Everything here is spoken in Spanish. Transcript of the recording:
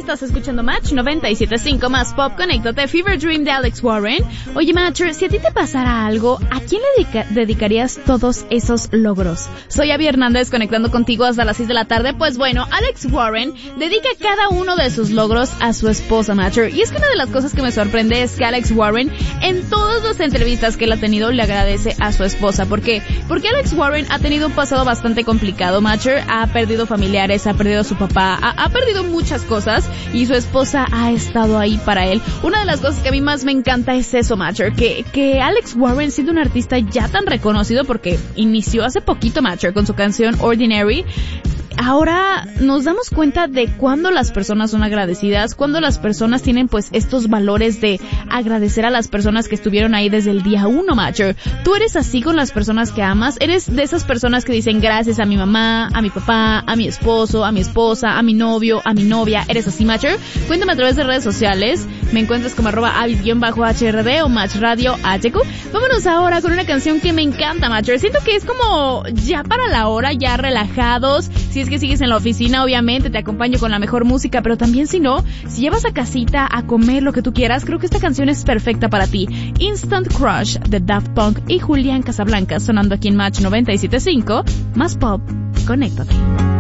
Estás escuchando Match 97.5 más Pop. Conéctate. Fever Dream de Alex Warren. Oye, Matcher, si a ti te pasara algo, ¿a quién le dedicarías todos esos logros? Soy Abby Hernández, conectando contigo hasta las 6 de la tarde. Pues bueno, Alex Warren dedica cada uno de sus logros a su esposa, Matcher. Y es que una de las cosas que me sorprende es que Alex Warren, en todas las entrevistas que él ha tenido, le agradece a su esposa. ¿Por qué? Porque Alex Warren ha tenido un pasado bastante complicado, Matcher. Ha perdido familiares, ha perdido a su papá, ha perdido muchas cosas, y su esposa ha estado ahí para él. Una de las cosas que a mí más me encanta es eso, Matcher, que Alex Warren, siendo un artista ya tan reconocido, porque inició hace poquito, Matcher, con su canción Ordinary, ahora nos damos cuenta de cuándo las personas son agradecidas, cuándo las personas tienen pues estos valores de agradecer a las personas que estuvieron ahí desde el día 1, Matcher. ¿Tú eres así con las personas que amas? ¿Eres de esas personas que dicen gracias a mi mamá, a mi papá, a mi esposo, a mi esposa, a mi novio, a mi novia? ¿Eres así, Matcher? Cuéntame a través de redes sociales. Me encuentras como @avis_hrd o Match Radio HQ. Vámonos ahora con una canción que me encanta, Matcher. Siento que es como ya para la hora, ya relajados. Si es que sigues en la oficina, obviamente te acompaño con la mejor música, pero también si no, si llevas a casita a comer lo que tú quieras, creo que esta canción es perfecta para ti. Instant Crush de Daft Punk y Julián Casablancas, sonando aquí en Match 97.5, más Pop. Conéctate.